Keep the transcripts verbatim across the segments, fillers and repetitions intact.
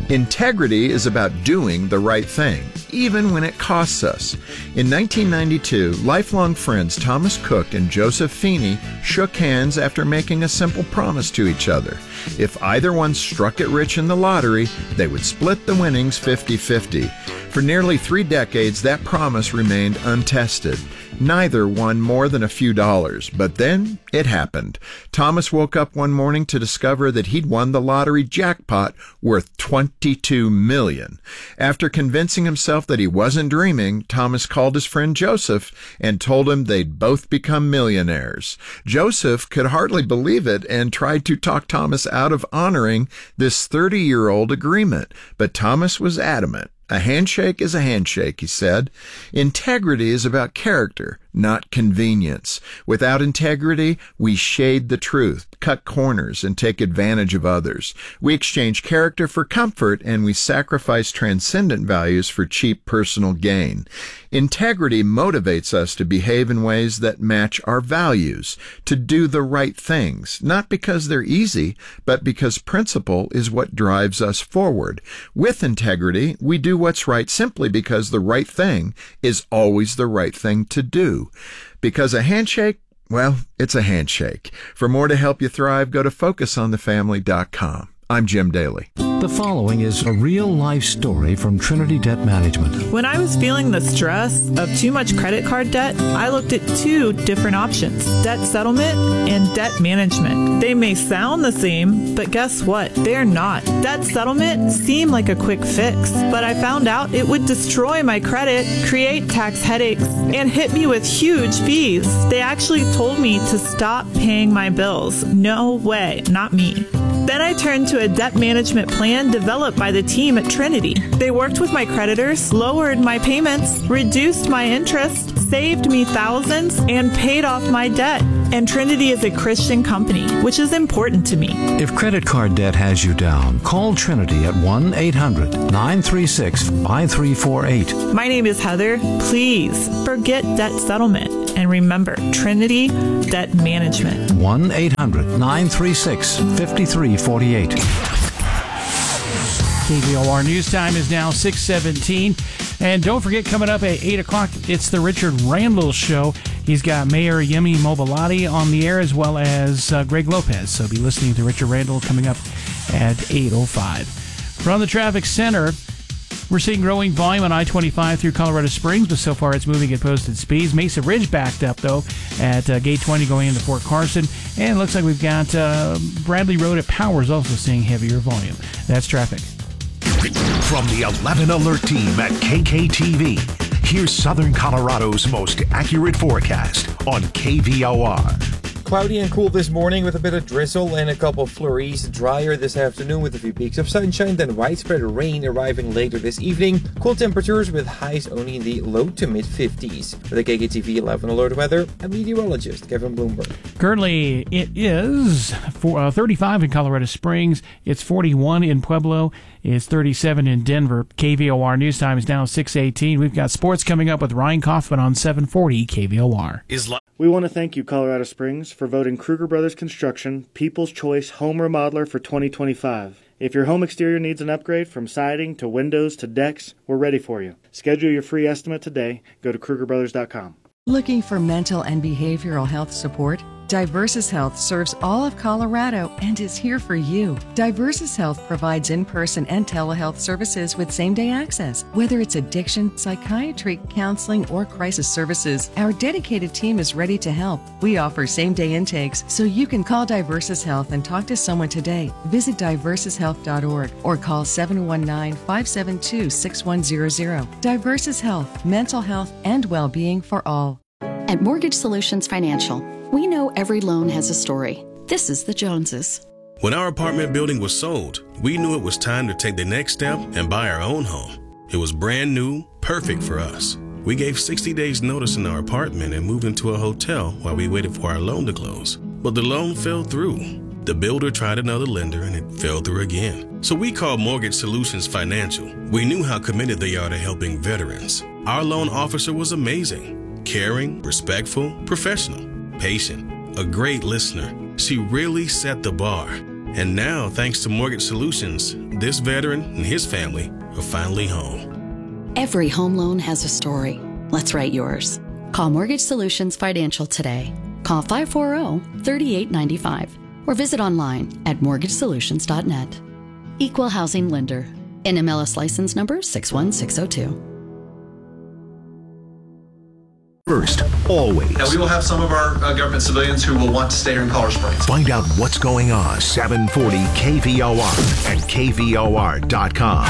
Integrity is about doing the right thing, even when it costs us. In nineteen ninety-two, lifelong friends Thomas Cook and Joseph Feeney shook hands after making a simple promise to each other. If either one struck it rich in the lottery, they would split the winnings fifty-fifty. For nearly three decades, that promise remained untested. Neither won more than a few dollars, but then it happened. Thomas woke up one morning to discover that he'd won the lottery jackpot worth twenty-two million dollars. After convincing himself that he wasn't dreaming, Thomas called his friend Joseph and told him they'd both become millionaires. Joseph could hardly believe it and tried to talk Thomas out of honoring this thirty-year-old agreement, but Thomas was adamant. A handshake is a handshake, he said. Integrity is about character, not convenience. Without integrity, we shade the truth, cut corners, and take advantage of others. We exchange character for comfort, and we sacrifice transcendent values for cheap personal gain. Integrity motivates us to behave in ways that match our values, to do the right things, not because they're easy, but because principle is what drives us forward. With integrity, we do what's right simply because the right thing is always the right thing to do. Because a handshake, well, it's a handshake. For more to help you thrive, go to focus on the family dot com. I'm Jim Daly. The following is a real-life story from Trinity Debt Management. When I was feeling the stress of too much credit card debt, I looked at two different options, debt settlement and debt management. They may sound the same, but guess what? They're not. Debt settlement seemed like a quick fix, but I found out it would destroy my credit, create tax headaches, and hit me with huge fees. They actually told me to stop paying my bills. No way, not me. Then I turned to a debt management plan developed by the team at Trinity. They worked with my creditors, lowered my payments, reduced my interest, saved me thousands, and paid off my debt. And Trinity is a Christian company, which is important to me. If credit card debt has you down, call Trinity at one eight hundred nine three six five three four eight. My name is Heather. Please forget debt settlement. And remember, Trinity Debt Management. one eight hundred nine three six five three four eight. K V O R News Time is now six seventeen. And don't forget, coming up at eight o'clock, it's the Richard Randall Show. He's got Mayor Yemi Mobilati on the air, as well as uh, Greg Lopez. So be listening to Richard Randall coming up at eight oh five. From the traffic center, we're seeing growing volume on I twenty-five through Colorado Springs, but so far it's moving at posted speeds. Mesa Ridge backed up, though, at uh, Gate twenty going into Fort Carson. And it looks like we've got uh, Bradley Road at Powers also seeing heavier volume. That's traffic. From the eleven Alert Team at K K T V, here's Southern Colorado's most accurate forecast on K V O R. Cloudy and cool this morning with a bit of drizzle and a couple of flurries. Drier this afternoon with a few peaks of sunshine, then widespread rain arriving later this evening. Cool temperatures with highs only in the low to mid fifties. For the K K T V eleven Alert weather, I'm meteorologist Kevin Bloomberg. Currently, it is for, uh, thirty-five in Colorado Springs. It's forty-one in Pueblo. It's thirty-seven in Denver. K V O R News Time is now six eighteen. We've got sports coming up with Ryan Kaufman on seven forty K V O R. We want to thank you, Colorado Springs, for voting Kruger Brothers Construction People's Choice Home Remodeler for twenty twenty-five. If your home exterior needs an upgrade from siding to windows to decks, we're ready for you. Schedule your free estimate today. Go to Kruger Brothers dot com. Looking for mental and behavioral health support? Diversus Health serves all of Colorado and is here for you. Diversus Health provides in-person and telehealth services with same-day access. Whether it's addiction, psychiatry, counseling, or crisis services, our dedicated team is ready to help. We offer same-day intakes, so you can call Diversus Health and talk to someone today. Visit diversus health dot org or call seven one nine, five seven two, six one zero zero. Diversus Health, mental health and well-being for all. At Mortgage Solutions Financial, we know every loan has a story. This is the Joneses. When our apartment building was sold, we knew it was time to take the next step and buy our own home. It was brand new, perfect for us. We gave sixty days notice in our apartment and moved into a hotel while we waited for our loan to close. But the loan fell through. The builder tried another lender and it fell through again. So we called Mortgage Solutions Financial. We knew how committed they are to helping veterans. Our loan officer was amazing. Caring, respectful, professional, patient, a great listener. She really set the bar. And now, thanks to Mortgage Solutions, this veteran and his family are finally home. Every home loan has a story. Let's write yours. Call Mortgage Solutions Financial today. Call five four zero, three eight nine five or visit online at mortgage solutions dot net. Equal Housing Lender. N M L S license number six one six zero two. First, always. Now, we will have some of our uh, government civilians who will want to stay here in Colorado Springs. Find out what's going on. seven forty K V O R and K V O R dot com.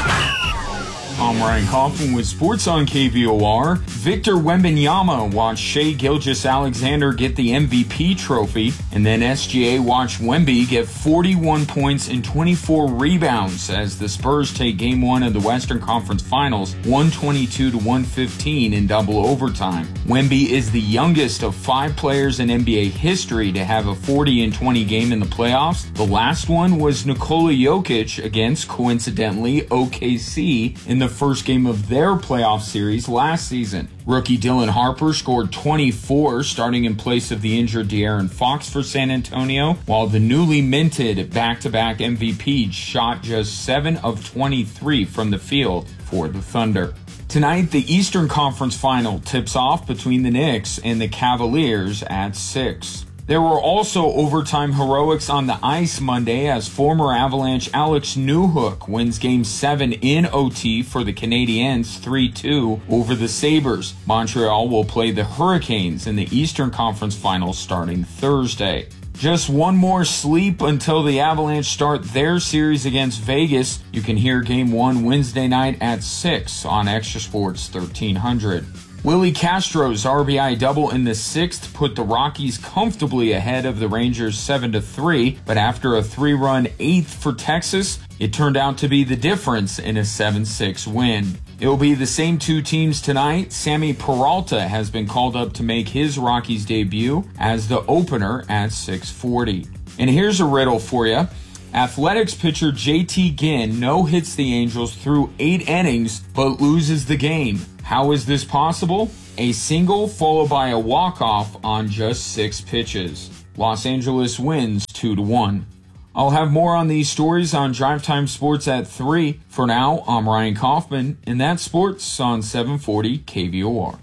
I'm Ryan Kaufman with Sports on K V O R. Victor Wembanyama watched Shai Gilgeous-Alexander get the M V P trophy, and then S G A watched Wemby get forty-one points and twenty-four rebounds as the Spurs take Game one of the Western Conference Finals one twenty-two to one fifteen in double overtime. Wemby is the youngest of five players in N B A history to have a forty and twenty game in the playoffs. The last one was Nikola Jokic against, coincidentally, O K C in the first game of their playoff series last season. Rookie Dylan Harper scored twenty-four, starting in place of the injured De'Aaron Fox for San Antonio, while the newly minted back-to-back M V P shot just seven of twenty-three from the field for the Thunder. Tonight, the Eastern Conference Final tips off between the Knicks and the Cavaliers at six. There were also overtime heroics on the ice Monday as former Avalanche Alex Newhook wins Game seven in O T for the Canadiens three two over the Sabres. Montreal will play the Hurricanes in the Eastern Conference Finals starting Thursday. Just one more sleep until the Avalanche start their series against Vegas. You can hear Game one Wednesday night at six on Extra Sports thirteen hundred. Willie Castro's R B I double in the sixth put the Rockies comfortably ahead of the Rangers seven to three, but after a three-run eighth for Texas, it turned out to be the difference in a seven six win. It will be the same two teams tonight. Sammy Peralta has been called up to make his Rockies debut as the opener at six forty. And here's a riddle for you. Athletics pitcher J T Ginn no-hits the Angels through eight innings, but loses the game. How is this possible? A single followed by a walk-off on just six pitches. Los Angeles wins two to one. I'll have more on these stories on Drive Time Sports at three. For now, I'm Ryan Kaufman, and that's Sports on seven forty K V O R.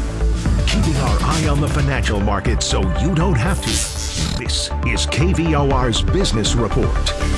Keeping our eye on the financial markets so you don't have to. This is K V O R's Business Report.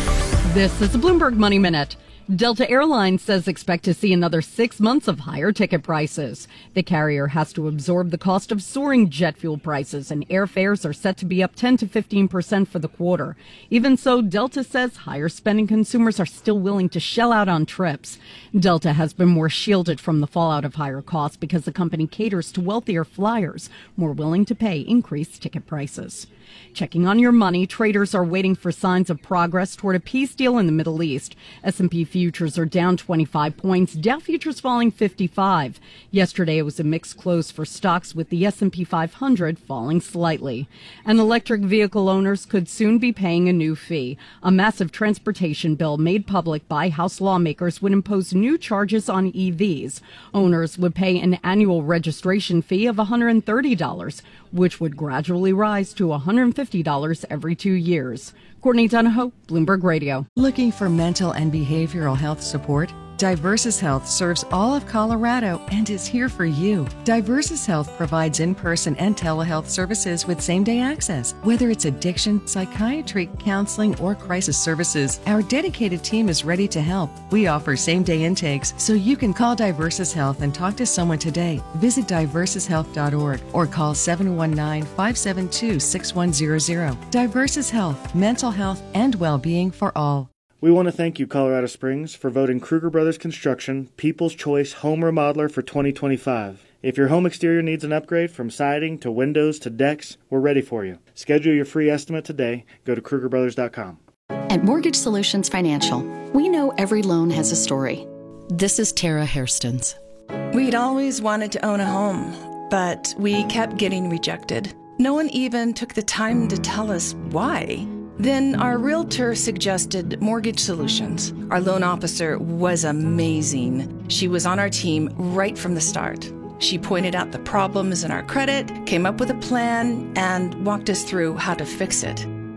This is the Bloomberg Money Minute. Delta Airlines says expect to see another six months of higher ticket prices. The carrier has to absorb the cost of soaring jet fuel prices, and airfares are set to be up ten to fifteen percent for the quarter. Even so, Delta says higher spending consumers are still willing to shell out on trips. Delta has been more shielded from the fallout of higher costs because the company caters to wealthier flyers, more willing to pay increased ticket prices. Checking on your money, traders are waiting for signs of progress toward a peace deal in the Middle East. S and P futures are down twenty-five points, Dow futures falling fifty-five. Yesterday, it was a mixed close for stocks with the S and P five hundred falling slightly. And electric vehicle owners could soon be paying a new fee. A massive transportation bill made public by House lawmakers would impose new charges on E Vs. Owners would pay an annual registration fee of one hundred thirty dollars, which would gradually rise to one hundred fifty dollars every two years. Courtney Donahoe, Bloomberg Radio. Looking for mental and behavioral health support? Diversus Health serves all of Colorado and is here for you. Diversus Health provides in-person and telehealth services with same-day access. Whether it's addiction, psychiatry, counseling, or crisis services, our dedicated team is ready to help. We offer same-day intakes, so you can call Diversus Health and talk to someone today. Visit diversus health dot org or call seven one nine, five seven two, six one zero zero. Diversus Health, mental health and well-being for all. We want to thank you, Colorado Springs, for voting Kruger Brothers Construction People's Choice Home Remodeler for twenty twenty-five. If your home exterior needs an upgrade from siding to windows to decks, we're ready for you. Schedule your free estimate today. Go to Kruger Brothers dot com. At Mortgage Solutions Financial, we know every loan has a story. This is Tara Hairstons. We'd always wanted to own a home, but we kept getting rejected. No one even took the time to tell us why. Then our realtor suggested Mortgage Solutions. Our loan officer was amazing. She was on our team right from the start. She pointed out the problems in our credit, came up with a plan, and walked us through how to fix it.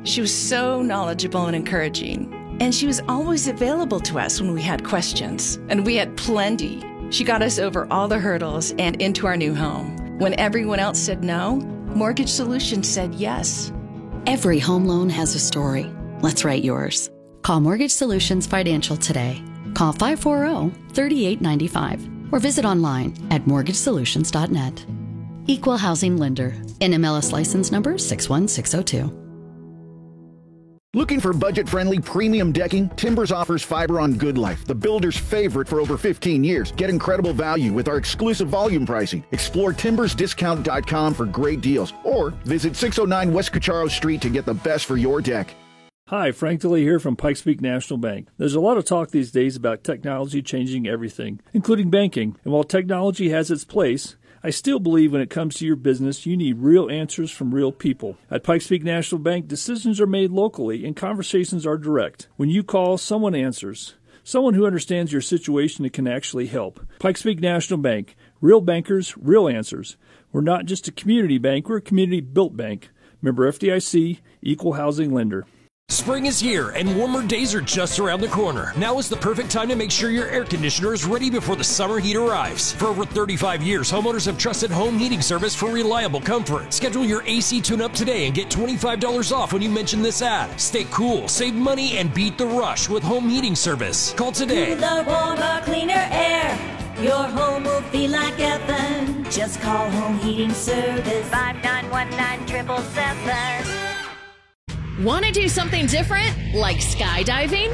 She was so knowledgeable and encouraging. And she was always available to us when we had questions. And we had plenty. She got us over all the hurdles and into our new home. When everyone else said no, Mortgage Solutions said yes. Every home loan has a story. Let's write yours. Call Mortgage Solutions Financial today. Call five four zero, three eight nine five or visit online at mortgage solutions dot net. Equal Housing Lender. N M L S license number six one six zero two. Looking for budget-friendly premium decking? Timbers offers fiber on Good Life, the builder's favorite for over fifteen years. Get incredible value with our exclusive volume pricing. Explore timbers discount dot com for great deals, or visit six oh nine West Cacharo Street to get the best for your deck. Hi, Frank DeLee here from Pikes Peak National Bank. There's a lot of talk these days about technology changing everything, including banking. And while technology has its place, I still believe when it comes to your business, you need real answers from real people. At Pikes Peak National Bank, decisions are made locally and conversations are direct. When you call, someone answers. Someone who understands your situation and can actually help. Pikes Peak National Bank. Real bankers, real answers. We're not just a community bank, we're a community-built bank. Member F D I C, Equal Housing Lender. Spring is here and warmer days are just around the corner. Now is the perfect time to make sure your air conditioner is ready before the summer heat arrives. For over thirty-five years, homeowners have trusted Home Heating Service for reliable comfort. Schedule your A C tune-up today and get twenty-five dollars off when you mention this ad. Stay cool, save money, and beat the rush with Home Heating Service. Call today. Cooler, warmer, cleaner air. Your home will feel like heaven. Just call Home Heating Service. five nine one nine, seven seven seven. Want to do something different, like skydiving?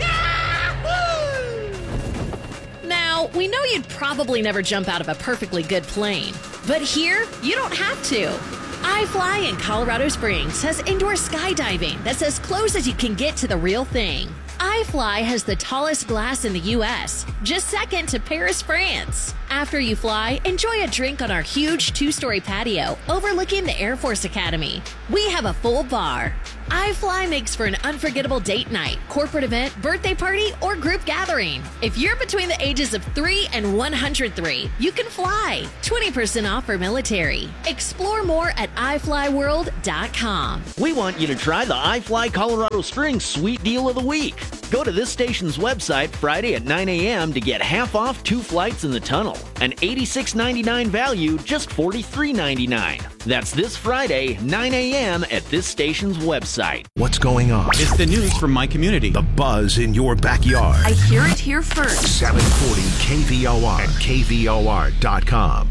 Now, we know you'd probably never jump out of a perfectly good plane, but here, you don't have to. iFly in Colorado Springs has indoor skydiving that's as close as you can get to the real thing. iFly has the tallest glass in the U S, just second to Paris, France. After you fly, enjoy a drink on our huge two-story patio overlooking the Air Force Academy. We have a full bar. iFly makes for an unforgettable date night, corporate event, birthday party, or group gathering. If you're between the ages of three and one hundred three, you can fly. twenty percent off for military. Explore more at i fly world dot com. We want you to try the iFly Colorado Springs Sweet Deal of the Week. Go to this station's website Friday at nine a.m. to get half off two flights in the tunnel. An eighty-six ninety-nine value, just forty-three ninety-nine. That's this Friday, nine a.m. at this station's website. What's going on? It's the news from my community. The buzz in your backyard. I hear it here first. seven forty K V O R and K V O R dot com.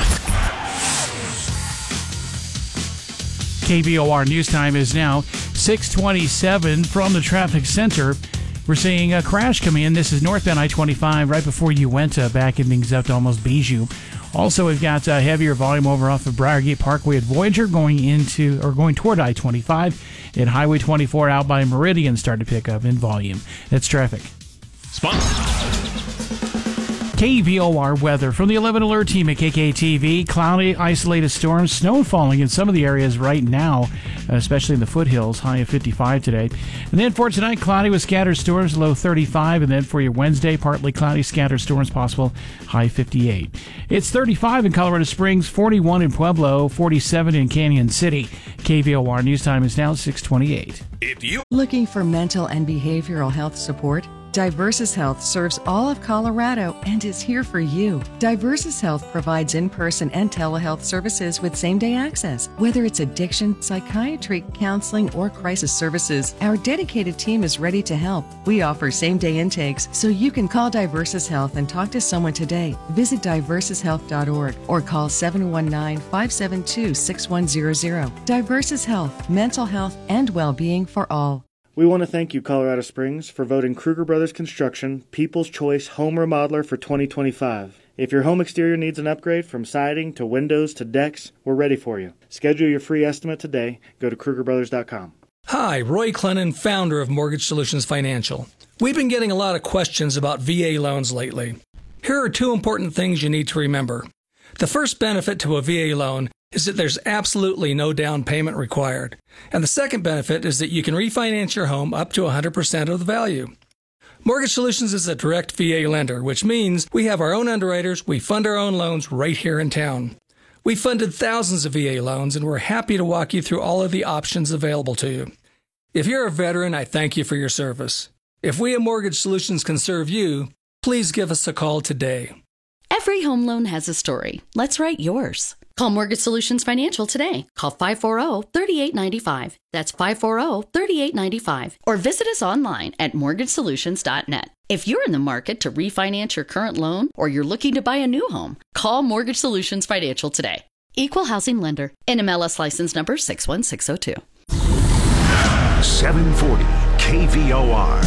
K V O R News Time is now six twenty-seven from the traffic center. We're seeing a crash come in. This is northbound I twenty-five right before Uinta, backing things up to almost Bijou. Also, we've got uh, heavier volume over off of Briargate Parkway at Voyager going into or going toward I twenty-five. And Highway twenty-four out by Meridian starting to pick up in volume. That's traffic. Spot. K V O R weather from the eleven Alert team at K K T V. Cloudy, isolated storms, snow falling in some of the areas right now, especially in the foothills, high of fifty-five today. And then for tonight, cloudy with scattered storms, low thirty-five. And then for your Wednesday, partly cloudy, scattered storms possible, high fifty-eight. It's thirty-five in Colorado Springs, forty-one in Pueblo, forty-seven in Canyon City. K V O R News Time is now six twenty-eight. If you looking for mental and behavioral health support, Diversus Health serves all of Colorado and is here for you. Diversus Health provides in-person and telehealth services with same-day access. Whether it's addiction, psychiatry, counseling, or crisis services, our dedicated team is ready to help. We offer same-day intakes, so you can call Diversus Health and talk to someone today. Visit diversus health dot org or call seven one nine, five seven two, six one zero zero. Diversus Health, mental health and well-being for all. We want to thank you, Colorado Springs, for voting Kruger Brothers Construction People's Choice Home Remodeler for twenty twenty-five. If your home exterior needs an upgrade from siding to windows to decks, we're ready for you. Schedule your free estimate today. Go to Kruger Brothers dot com. Hi, Roy Clennon, founder of Mortgage Solutions Financial. We've been getting a lot of questions about V A loans lately. Here are two important things you need to remember. The first benefit to a V A loan is that there's absolutely no down payment required. And the second benefit is that you can refinance your home up to one hundred percent of the value. Mortgage Solutions is a direct V A lender, which means we have our own underwriters, we fund our own loans right here in town. We funded thousands of V A loans, and we're happy to walk you through all of the options available to you. If you're a veteran, I thank you for your service. If we at Mortgage Solutions can serve you, please give us a call today. Every home loan has a story. Let's write yours. Call Mortgage Solutions Financial today. Call five four zero, three eight nine five. That's five four zero, three eight nine five. Or visit us online at mortgage solutions dot net. If you're in the market to refinance your current loan or you're looking to buy a new home, call Mortgage Solutions Financial today. Equal Housing Lender. N M L S license number six one six zero two. seven forty K V O R.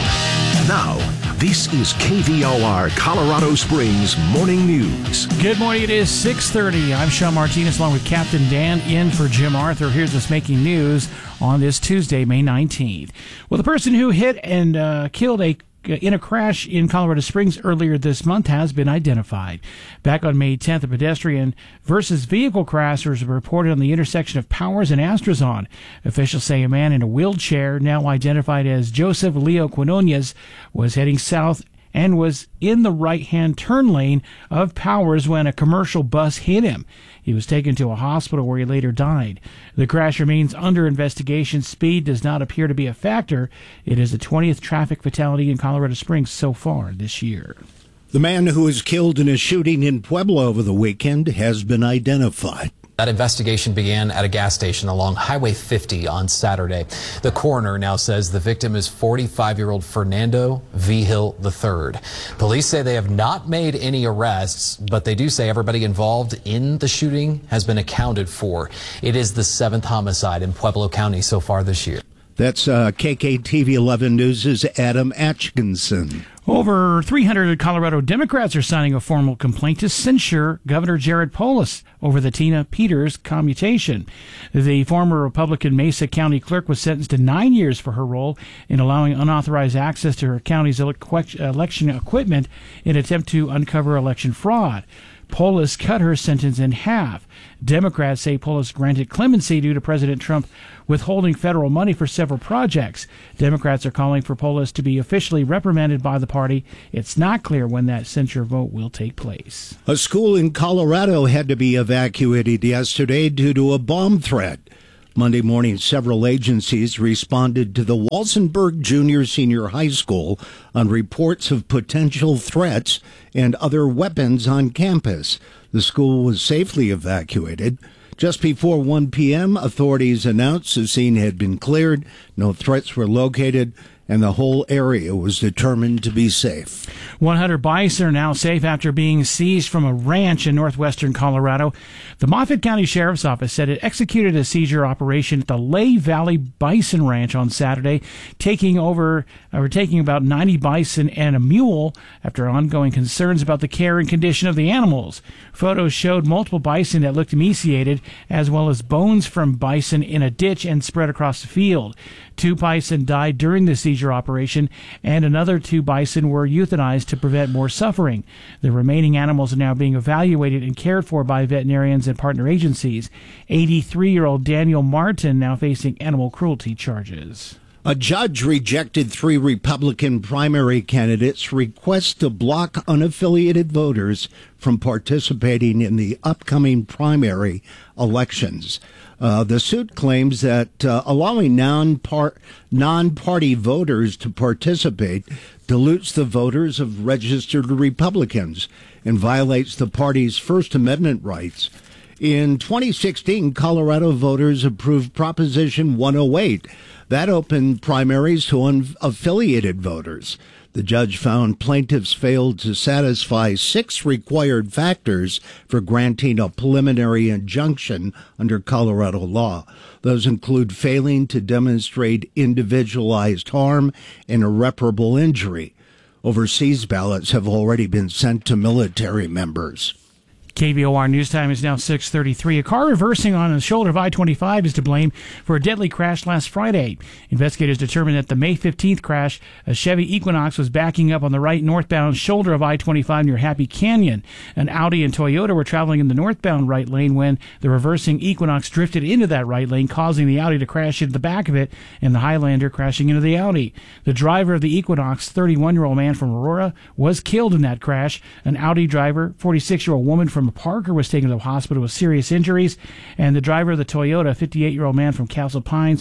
Now, this is K V O R Colorado Springs Morning News. Good morning. It is six thirty. I'm Sean Martinez along with Captain Dan in for Jim Arthur. Here's what's making news on this Tuesday, May nineteenth. Well, the person who hit and uh, killed a in a crash in Colorado Springs earlier this month has been identified. Back on May tenth, a pedestrian versus vehicle crash was reported on the intersection of Powers and Astrazon. Officials say a man in a wheelchair, now identified as Joseph Leo Quinones, was heading south and was in the right-hand turn lane of Powers when a commercial bus hit him. He was taken to a hospital where he later died. The crash remains under investigation. Speed does not appear to be a factor. It is the twentieth traffic fatality in Colorado Springs so far this year. The man who was killed in a shooting in Pueblo over the weekend has been identified. That investigation began at a gas station along Highway fifty on Saturday. The coroner now says the victim is forty-five-year-old Fernando Vigil the third. Police say they have not made any arrests, but they do say everybody involved in the shooting has been accounted for. It is the seventh homicide in Pueblo County so far this year. That's uh, K K T V eleven News' Adam Atkinson. Over three hundred Colorado Democrats are signing a formal complaint to censure Governor Jared Polis over the Tina Peters commutation. The former Republican Mesa County clerk was sentenced to nine years for her role in allowing unauthorized access to her county's election equipment in an attempt to uncover election fraud. Polis cut her sentence in half. Democrats say Polis granted clemency due to President Trump withholding federal money for several projects. Democrats are calling for Polis to be officially reprimanded by the party. It's not clear when that censure vote will take place. A school in Colorado had to be evacuated yesterday due to a bomb threat. Monday morning, several agencies responded to the Walsenburg Junior Senior High School on reports of potential threats and other weapons on campus. The school was safely evacuated. Just before one p.m., authorities announced the scene had been cleared, no threats were located, and the whole area was determined to be safe. one hundred bison are now safe after being seized from a ranch in northwestern Colorado. The Moffat County Sheriff's Office said it executed a seizure operation at the Lay Valley Bison Ranch on Saturday, taking over or taking about ninety bison and a mule after ongoing concerns about the care and condition of the animals. Photos showed multiple bison that looked emaciated, as well as bones from bison in a ditch and spread across the field. Two bison died during the seizure operation, and another two bison were euthanized to prevent more suffering. The remaining animals are now being evaluated and cared for by veterinarians and partner agencies. eighty-three-year-old Daniel Martin now facing animal cruelty charges. A judge rejected three Republican primary candidates' request to block unaffiliated voters from participating in the upcoming primary elections. Uh, the suit claims that uh, allowing non-par- non-party voters to participate dilutes the voters of registered Republicans and violates the party's First Amendment rights. In twenty sixteen, Colorado voters approved Proposition one oh eight. That opened primaries to unaffiliated voters. The judge found plaintiffs failed to satisfy six required factors for granting a preliminary injunction under Colorado law. Those include failing to demonstrate individualized harm and irreparable injury. Overseas ballots have already been sent to military members. K V O R News Time is now six thirty-three. A car reversing on the shoulder of I twenty-five is to blame for a deadly crash last Friday. Investigators determined that the May fifteenth crash, a Chevy Equinox was backing up on the right northbound shoulder of I twenty-five near Happy Canyon. An Audi and Toyota were traveling in the northbound right lane when the reversing Equinox drifted into that right lane, causing the Audi to crash into the back of it and the Highlander crashing into the Audi. The driver of the Equinox, thirty-one-year-old man from Aurora, was killed in that crash. An Audi driver, forty-six-year-old woman from Parker, was taken to the hospital with serious injuries, and the driver of the Toyota, fifty-eight-year-old man from Castle Pines,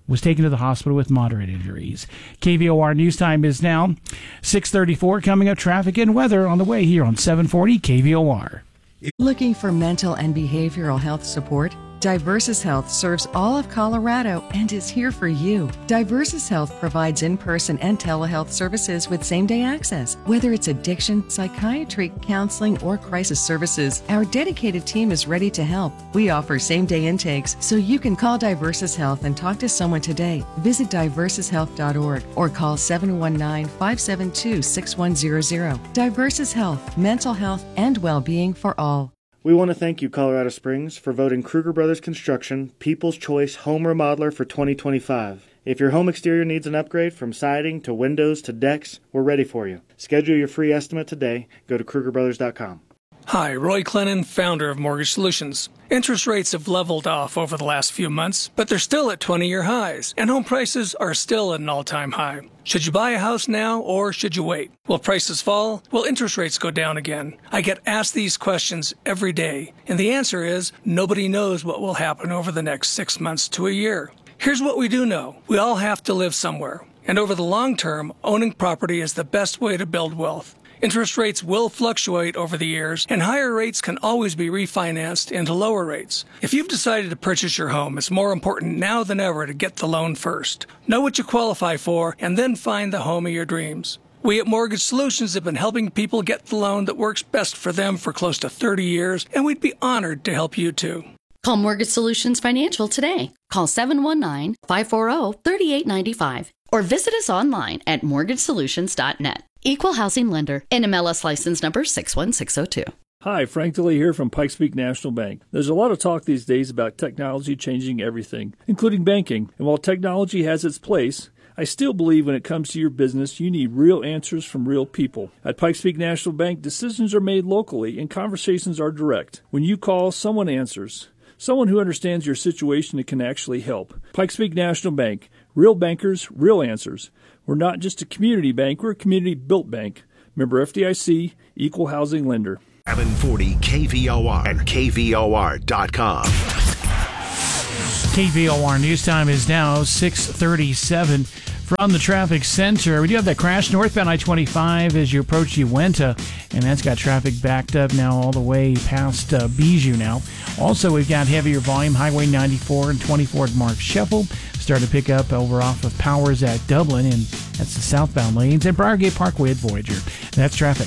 was taken to the hospital with moderate injuries. K V O R News Time is now six thirty-four. Coming up, traffic and weather on the way here on seven forty K V O R. Looking for mental and behavioral health support? Diversus Health serves all of Colorado and is here for you. Diversus Health provides in-person and telehealth services with same-day access. Whether it's addiction, psychiatry, counseling, or crisis services, our dedicated team is ready to help. We offer same-day intakes, so you can call Diversus Health and talk to someone today. Visit diversus health dot org or call seven one nine, five seven two, six one zero zero. Diversus Health, mental health and well-being for all. We want to thank you, Colorado Springs, for voting Kruger Brothers Construction People's Choice Home Remodeler for twenty twenty-five. If your home exterior needs an upgrade from siding to windows to decks, we're ready for you. Schedule your free estimate today. Go to Kruger Brothers dot com. Hi, Roy Clennon, founder of Mortgage Solutions. Interest rates have leveled off over the last few months, but they're still at twenty-year highs, and home prices are still at an all-time high. Should you buy a house now, or should you wait? Will prices fall? Will interest rates go down again? I get asked these questions every day, and the answer is nobody knows what will happen over the next six months to a year. Here's what we do know. We all have to live somewhere, and over the long term, owning property is the best way to build wealth. Interest rates will fluctuate over the years, and higher rates can always be refinanced into lower rates. If you've decided to purchase your home, it's more important now than ever to get the loan first. Know what you qualify for, and then find the home of your dreams. We at Mortgage Solutions have been helping people get the loan that works best for them for close to thirty years, and we'd be honored to help you too. Call Mortgage Solutions Financial today. Call seven one nine, five four zero, three eight nine five or visit us online at mortgage solutions dot net. Equal Housing Lender, N M L S license number six one six zero two. Hi, Frank DeLee here from Pikes Peak National Bank. There's a lot of talk these days about technology changing everything, including banking. And while technology has its place, I still believe when it comes to your business, you need real answers from real people. At Pikes Peak National Bank, decisions are made locally and conversations are direct. When you call, someone answers. Someone who understands your situation and can actually help. Pikes Peak National Bank. Real bankers, real answers. We're not just a community bank, we're a community-built bank. Member F D I C, Equal Housing Lender. seven forty K V O R and K V O R dot com. K V O R News Time is now six thirty-seven. From the traffic center, we do have that crash northbound I twenty-five as you approach Uinta, and that's got traffic backed up now all the way past uh, Bijou now. Also, we've got heavier volume, Highway ninety-four and twenty-four at Mark Sheffel. Starting to pick up over off of Powers at Dublin, and that's the southbound lanes, and Briargate Parkway at Voyager. That's traffic.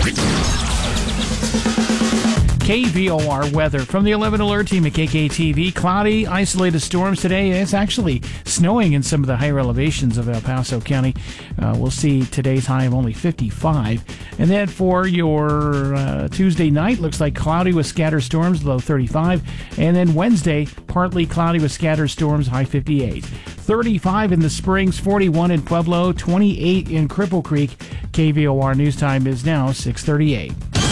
K V O R weather from the eleven Alert Team at K K T V. Cloudy, isolated storms today. It's actually snowing in some of the higher elevations of El Paso County. Uh, we'll see today's high of only fifty-five. And then for your uh, Tuesday night, looks like cloudy with scattered storms, low thirty-five. And then Wednesday, partly cloudy with scattered storms, high fifty-eight. thirty-five in the Springs, forty-one in Pueblo, twenty-eight in Cripple Creek. K V O R News Time is now six thirty-eight.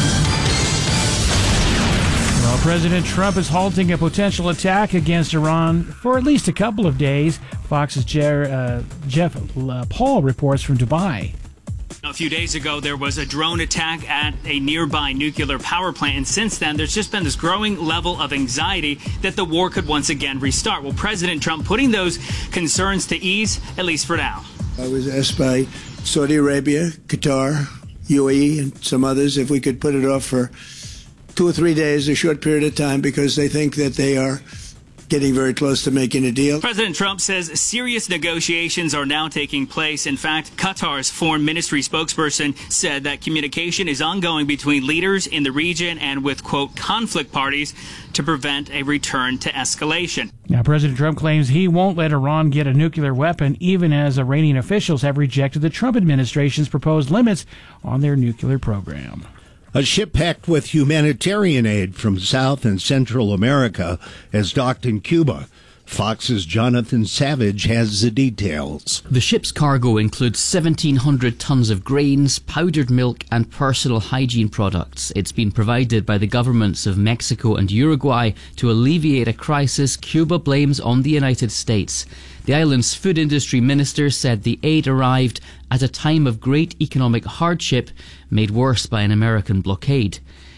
Well, President Trump is halting a potential attack against Iran for at least a couple of days. Fox's Jer, uh, Jeff uh, Paul reports from Dubai. A few days ago, there was a drone attack at a nearby nuclear power plant, and since then, there's just been this growing level of anxiety that the war could once again restart. Well, President Trump putting those concerns to ease, at least for now. I was asked by Saudi Arabia, Qatar, U A E, and some others if we could put it off for two or three days, a short period of time, because they think that they are getting very close to making a deal. President Trump says serious negotiations are now taking place. In fact, Qatar's foreign ministry spokesperson said that communication is ongoing between leaders in the region and with, quote, conflict parties to prevent a return to escalation. Now, President Trump claims he won't let Iran get a nuclear weapon, even as Iranian officials have rejected the Trump administration's proposed limits on their nuclear program. A ship packed with humanitarian aid from South and Central America has docked in Cuba. Fox's Jonathan Savage has the details. The ship's cargo includes seventeen hundred tons of grains, powdered milk and personal hygiene products. It's been provided by the governments of Mexico and Uruguay to alleviate a crisis Cuba blames on the United States. The island's food industry minister said the aid arrived at a time of great economic hardship made worse by an American blockade.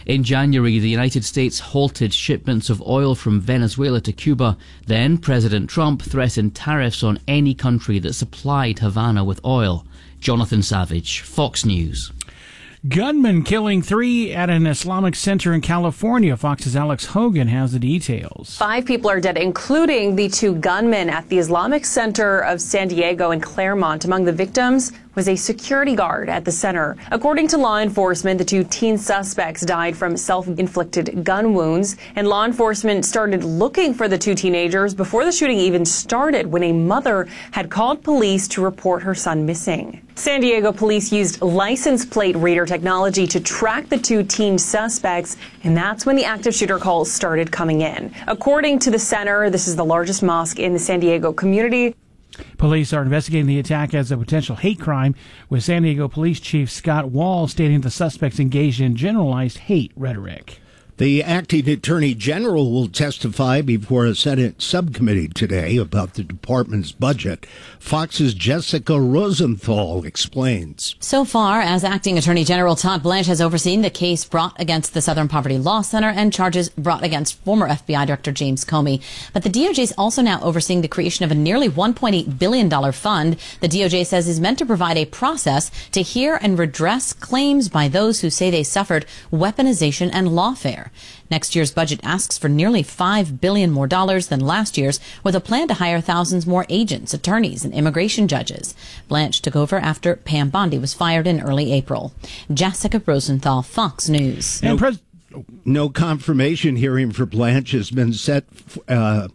In January, the United States halted shipments of oil from Venezuela to Cuba. Then President Trump threatened tariffs on any country that supplied Havana with oil. Jonathan Savage, Fox News. Gunman killing three at an Islamic center in California. Fox's Alex Hogan has the details. Five people are dead, including the two gunmen at the Islamic Center of San Diego and Claremont. Among the victims was a security guard at the center. According to law enforcement, the two teen suspects died from self-inflicted gun wounds, and law enforcement started looking for the two teenagers before the shooting even started, when a mother had called police to report her son missing. San Diego police used license plate reader technology to track the two teen suspects, and that's when the active shooter calls started coming in. According to the center, this is the largest mosque in the San Diego community. Police are investigating the attack as a potential hate crime, with San Diego Police Chief Scott Wall stating the suspects engaged in generalized hate rhetoric. The acting attorney general will testify before a Senate subcommittee today about the department's budget. Fox's Jessica Rosenthal explains. So far, as acting attorney general, Todd Blanche has overseen the case brought against the Southern Poverty Law Center and charges brought against former F B I Director James Comey. But the D O J is also now overseeing the creation of a nearly one point eight billion dollars fund the D O J says is meant to provide a process to hear and redress claims by those who say they suffered weaponization and lawfare. Next year's budget asks for nearly five billion dollars more dollars than last year's, with a plan to hire thousands more agents, attorneys, and immigration judges. Blanche took over after Pam Bondi was fired in early April. Jessica Rosenthal, Fox News. No, pres- no confirmation hearing for Blanche has been set. Uh,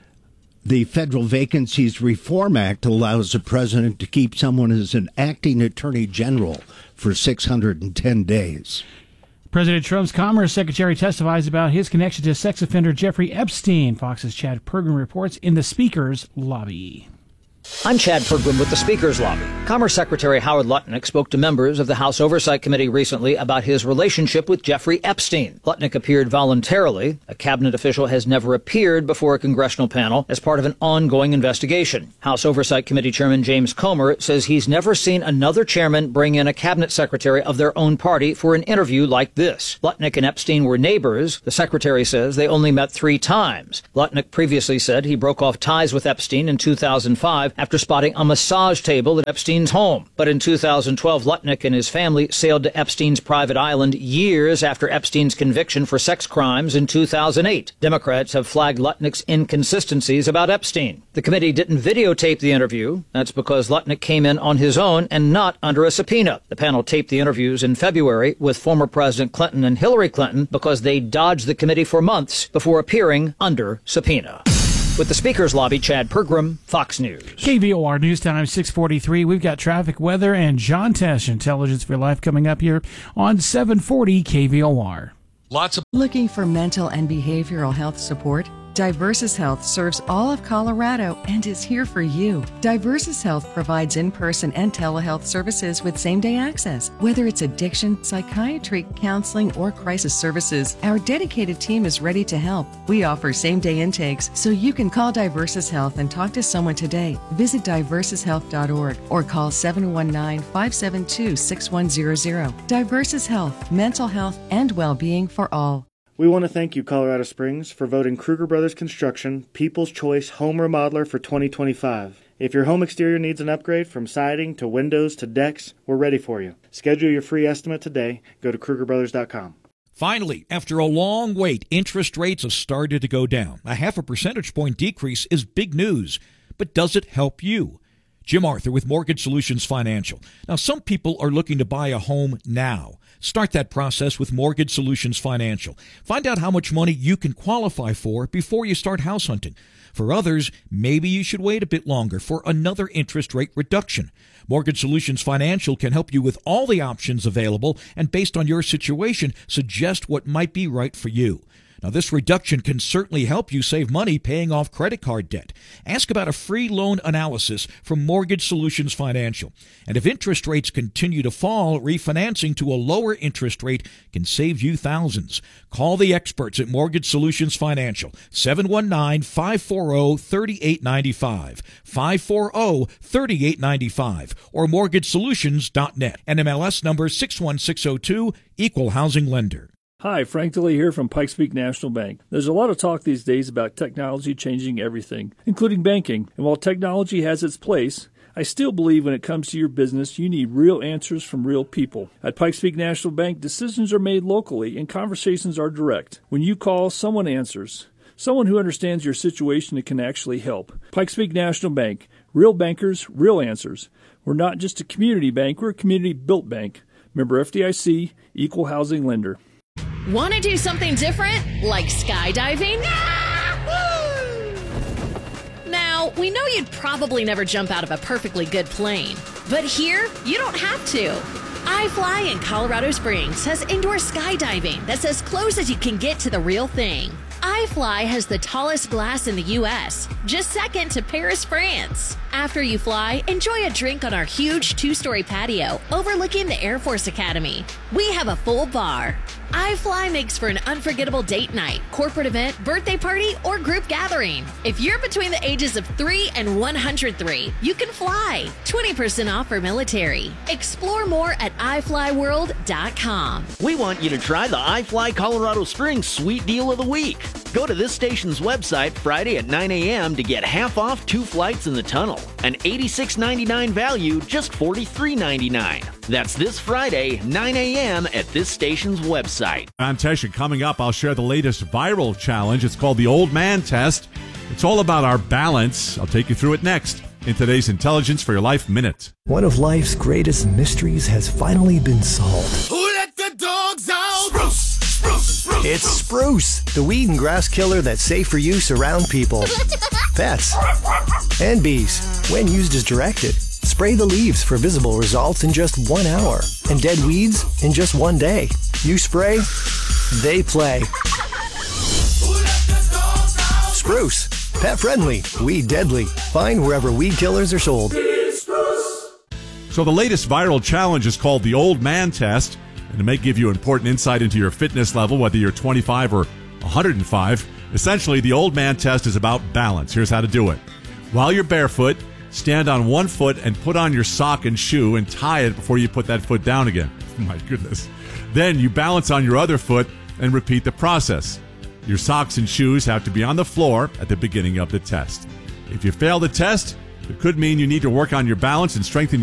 the Federal Vacancies Reform Act allows the president to keep someone as an acting attorney general for six hundred ten days. President Trump's Commerce Secretary testifies about his connection to sex offender Jeffrey Epstein. Fox's Chad Pergram reports in the Speaker's lobby. I'm Chad Pergram with the Speaker's Lobby. Commerce Secretary Howard Lutnick spoke to members of the House Oversight Committee recently about his relationship with Jeffrey Epstein. Lutnick appeared voluntarily. A cabinet official has never appeared before a congressional panel as part of an ongoing investigation. House Oversight Committee Chairman James Comer says he's never seen another chairman bring in a cabinet secretary of their own party for an interview like this. Lutnick and Epstein were neighbors. The secretary says they only met three times. Lutnick previously said he broke off ties with Epstein in two thousand five after spotting a massage table at Epstein's home. But in two thousand twelve, Lutnick and his family sailed to Epstein's private island years after Epstein's conviction for sex crimes in two thousand eight. Democrats have flagged Lutnick's inconsistencies about Epstein. The committee didn't videotape the interview. That's because Lutnick came in on his own and not under a subpoena. The panel taped the interviews in February with former President Clinton and Hillary Clinton because they dodged the committee for months before appearing under subpoena. With the Speaker's Lobby, Chad Pergram, Fox News. K V O R News Time, six forty-three. We've got traffic, weather, and John Tesh, Intelligence for Life, coming up here on seven forty K V O R. Lots of looking for mental and behavioral health support? Diversus Health serves all of Colorado and is here for you. Diversus Health provides in-person and telehealth services with same-day access. Whether it's addiction, psychiatry, counseling, or crisis services, our dedicated team is ready to help. We offer same-day intakes, so you can call Diversus Health and talk to someone today. Visit diversus health dot org or call seven one nine, five seven two, six one zero zero. Diversus Health, mental health and well-being for all. We want to thank you, Colorado Springs, for voting Kruger Brothers Construction People's Choice Home Remodeler for twenty twenty-five. If your home exterior needs an upgrade from siding to windows to decks, we're ready for you. Schedule your free estimate today. Go to Kruger Brothers dot com. Finally, after a long wait, interest rates have started to go down. A half a percentage point decrease is big news, but does it help you? Jim Arthur with Mortgage Solutions Financial. Now, some people are looking to buy a home now. Start that process with Mortgage Solutions Financial. Find out how much money you can qualify for before you start house hunting. For others, maybe you should wait a bit longer for another interest rate reduction. Mortgage Solutions Financial can help you with all the options available and, based on your situation, suggest what might be right for you. Now, this reduction can certainly help you save money paying off credit card debt. Ask about a free loan analysis from Mortgage Solutions Financial. And if interest rates continue to fall, refinancing to a lower interest rate can save you thousands. Call the experts at Mortgage Solutions Financial, seven one nine, five four zero, three eight nine five, five four zero, three eight nine five, or mortgage solutions dot net. N M L S number six one six zero two, Equal Housing Lender. Hi, Frank DeLee here from Pikes Peak National Bank. There's a lot of talk these days about technology changing everything, including banking. And while technology has its place, I still believe when it comes to your business, you need real answers from real people. At Pikes Peak National Bank, decisions are made locally and conversations are direct. When you call, someone answers. Someone who understands your situation and can actually help. Pikes Peak National Bank. Real bankers, real answers. We're not just a community bank, we're a community-built bank. Member F D I C, Equal Housing Lender. Want to do something different, like skydiving? Now, we know you'd probably never jump out of a perfectly good plane, but here, you don't have to. iFly in Colorado Springs has indoor skydiving that's as close as you can get to the real thing. iFly has the tallest glass in the U S, just second to Paris, France. After you fly, enjoy a drink on our huge two-story patio overlooking the Air Force Academy. We have a full bar. iFly makes for an unforgettable date night, corporate event, birthday party, or group gathering. If you're between the ages of three and one hundred three, you can fly. twenty percent off for military. Explore more at i fly world dot com. We want you to try the iFly Colorado Springs Sweet Deal of the Week. Go to this station's website Friday at nine a.m. to get half off two flights in the tunnel. An eighty-six ninety-nine value, just forty-three ninety-nine. That's this Friday, nine a.m. at this station's website. I'm Tesha. Coming up, I'll share the latest viral challenge. It's called the Old Man Test. It's all about our balance. I'll take you through it next in today's Intelligence for Your Life Minute. One of life's greatest mysteries has finally been solved. Who let the dogs out? Spruce, spruce, spruce. It's Spruce, the weed and grass killer that's safe for use around people, pets, and bees. When used as directed, spray the leaves for visible results in just one hour, and dead weeds in just one day. You spray, they play. Spruce, pet friendly, weed deadly. Find wherever weed killers are sold. So the latest viral challenge is called the Old Man Test, and it may give you important insight into your fitness level, whether you're twenty-five or one hundred five. Essentially, the Old Man Test is about balance. Here's how to do it. While you're barefoot, stand on one foot and put on your sock and shoe and tie it before you put that foot down again. My goodness. Then you balance on your other foot and repeat the process. Your socks and shoes have to be on the floor at the beginning of the test. If you fail the test, it could mean you need to work on your balance and strengthen